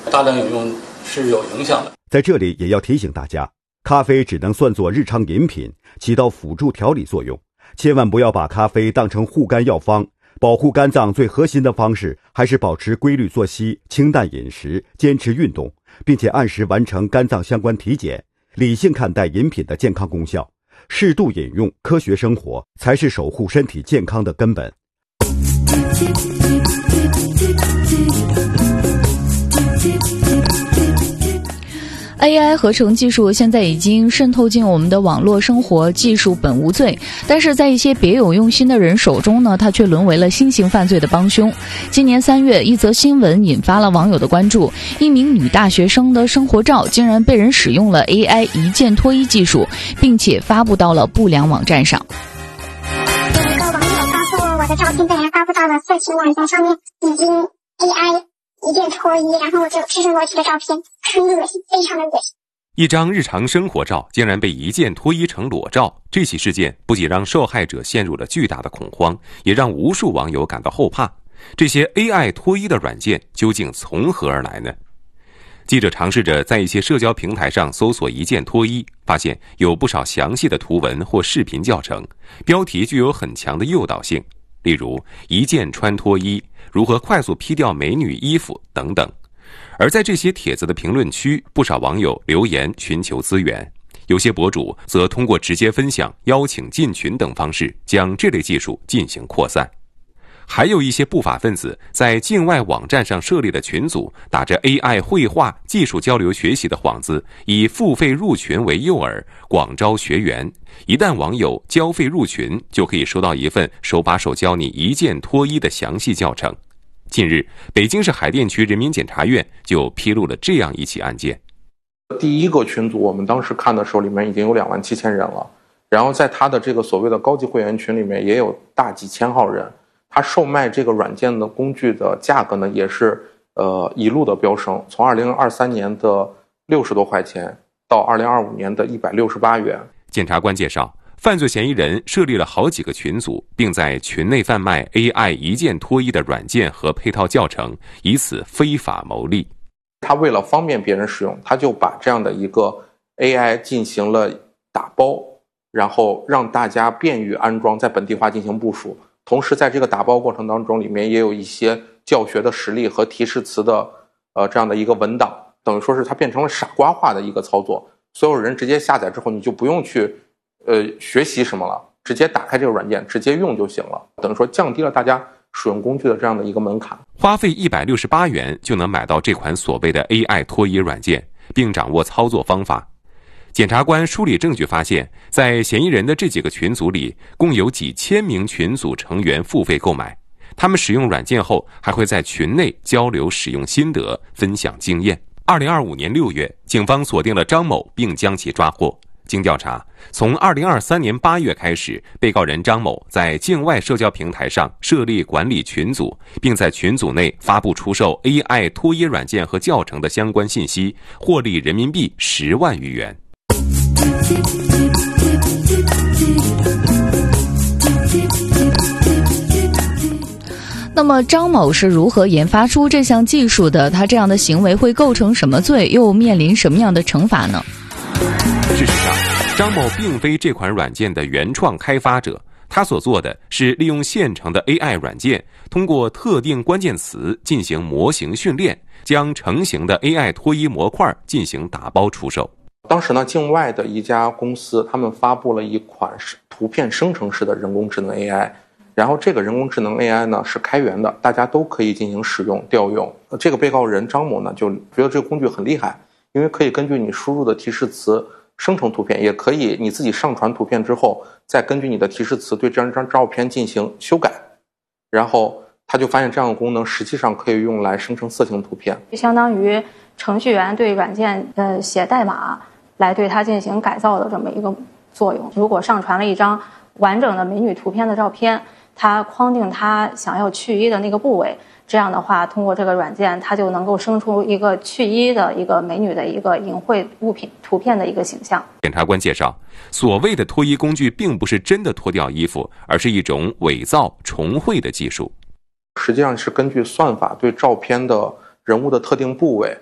大量饮用是有影响的。 在这里也要提醒大家，咖啡只能算作日常饮品，起到辅助调理作用，千万不要把咖啡当成护肝药方。保护肝脏最核心的方式还是保持规律作息、清淡饮食、坚持运动，并且按时完成肝脏相关体检，理性看待饮品的健康功效，适度饮用，科学生活才是守护身体健康的根本。 AI 合成技术现在已经渗透进我们的网络生活，技术本无罪，但是在一些别有用心的人手中呢，它却沦为了新型犯罪的帮凶。今年3月，一则新闻引发了网友的关注，一名女大学生的生活照竟然被人使用了 AI 一键脱衣技术，并且发布到了不良网站上。 有一个网友发布我的照片被人发布到了色情网站上面，已经 AI一键脱衣，然后我就赤身裸体的照片，很恶心，非常的恶心。 一张日常生活照竟然被一键脱衣成裸照，这起事件不仅让受害者陷入了巨大的恐慌，也让无数网友感到后怕。这些 AI 脱衣的软件究竟从何而来呢？记者尝试着在一些社交平台上搜索一键脱衣，发现有不少详细的图文或视频教程，标题具有很强的诱导性，例如一键穿脱衣、如何快速披掉美女衣服等等。而在这些帖子的评论区，不少网友留言寻求资源，有些博主则通过直接分享、邀请进群等方式将这类技术进行扩散。还有一些不法分子在境外网站上设立的群组，打着 AI 绘画、技术交流学习的幌子，以付费入群为诱饵，广招学员。一旦网友交费入群，就可以收到一份手把手教你一键脱衣的详细教程。近日，北京市海淀区人民检察院就披露了这样一起案件。 第一个群组我们当时看的时候，里面已经有27000人了，然后在他的这个所谓的高级会员群里面也有大几千号人。他售卖这个软件的工具的价格呢，也是一路的飙升，从2023年的60多块钱到2025年的168元。 检察官介绍，犯罪嫌疑人设立了好几个群组，并在群内贩卖 AI 一键脱衣的软件和配套教程，以此非法牟利。 他为了方便别人使用，他就把这样的一个 AI 进行了打包，然后让大家便于安装，在本地化进行部署。同时在这个打包过程当中，里面也有一些教学的实例和提示词的这样的一个文档，等于说是它变成了傻瓜化的一个操作。所有人直接下载之后，你就不用去学习什么了，直接打开这个软件直接用就行了，等于说降低了大家使用工具的这样的一个门槛。 花费168元就能买到这款所谓的 AI 脱衣软件，并掌握操作方法。检察官梳理证据发现，在嫌疑人的这几个群组里，共有几千名群组成员付费购买。他们使用软件后，还会在群内交流使用心得，分享经验。2025年6月，警方锁定了张某，并将其抓获。经调查，从2023年8月开始，被告人张某在境外社交平台上设立管理群组，并在群组内发布出售 AI 脱衣软件和教程的相关信息，获利人民币10万余元。 那么张某是如何研发出这项技术的？他这样的行为会构成什么罪？又面临什么样的惩罚呢？ 事实上，张某并非这款软件的原创开发者，他所做的是利用现成的 AI 软件，通过特定关键词进行模型训练，将成型的 AI 脱衣模块进行打包出售。 当时呢，境外的一家公司他们发布了一款图片生成式的人工智能 AI， 然后这个人工智能 AI 呢是开源的，大家都可以进行使用调用。这个被告人张某呢就觉得这个工具很厉害，因为可以根据你输入的提示词生成图片，也可以你自己上传图片之后，再根据你的提示词对这张照片进行修改，然后他就发现这样的功能实际上可以用来生成色情图片， 就相当于程序员对软件写代码来对它进行改造的这么一个作用。如果上传了一张完整的美女图片的照片，它框定它想要去衣的那个部位，这样的话通过这个软件它就能够生出一个去衣的一个美女的一个隐晦物品图片的一个形象。 检察官介绍，所谓的脱衣工具并不是真的脱掉衣服，而是一种伪造重绘的技术。 实际上是根据算法对照片的人物的特定部位